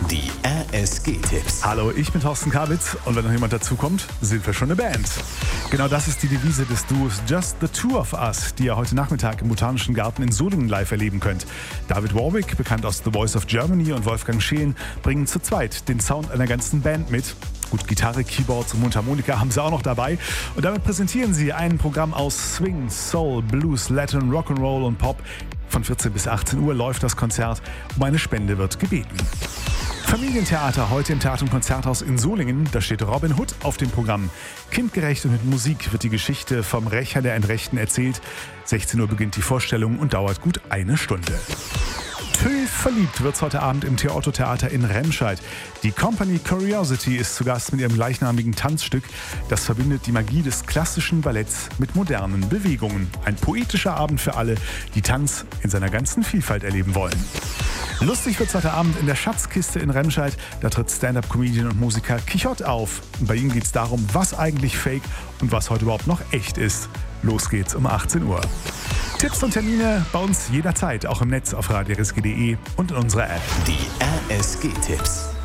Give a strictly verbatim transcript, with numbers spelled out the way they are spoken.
Die R S G-Tipps. Hallo, ich bin Thorsten Kabitz und wenn noch jemand dazukommt, sind wir schon eine Band. Genau das ist die Devise des Duos Just the Two of Us, die ihr heute Nachmittag im Botanischen Garten in Solingen live erleben könnt. David Warwick, bekannt aus The Voice of Germany, und Wolfgang Scheen bringen zu zweit den Sound einer ganzen Band mit. Gut, Gitarre, Keyboards und Mundharmonika haben sie auch noch dabei. Und damit präsentieren sie ein Programm aus Swing, Soul, Blues, Latin, Rock'n'Roll und Pop. Von vierzehn bis achtzehn Uhr läuft das Konzert. Um eine Spende wird gebeten. Familientheater heute im Theater- und Konzerthaus in Solingen. Da steht Robin Hood auf dem Programm. Kindgerecht und mit Musik wird die Geschichte vom Rächer der Entrechten erzählt. sechzehn Uhr beginnt die Vorstellung und dauert gut eine Stunde. Tüll verliebt wird's heute Abend im Theater in Remscheid. Die Company Curiosity ist zu Gast mit ihrem gleichnamigen Tanzstück. Das verbindet die Magie des klassischen Balletts mit modernen Bewegungen. Ein poetischer Abend für alle, die Tanz in seiner ganzen Vielfalt erleben wollen. Lustig wird's heute Abend in der Schatzkiste in Remscheid. Da tritt Stand-up-Comedian und Musiker Quichotte auf. Und bei ihm geht's darum, was eigentlich fake und was heute überhaupt noch echt ist. Los geht's um achtzehn Uhr. Tipps und Termine bei uns jederzeit, auch im Netz auf radio r s g punkt d e und in unserer App. Die R S G-Tipps.